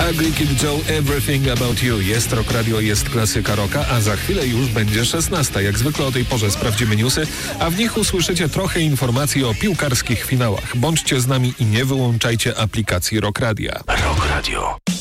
Ugly Kid Joe, Everything About You. Jest Rock Radio, jest klasyka rocka, a za chwilę już będzie 16. Jak zwykle o tej porze sprawdzimy newsy, a w nich usłyszycie trochę informacji o piłkarskich finałach. Bądźcie z nami i nie wyłączajcie aplikacji Rock Radia. Rock Radio.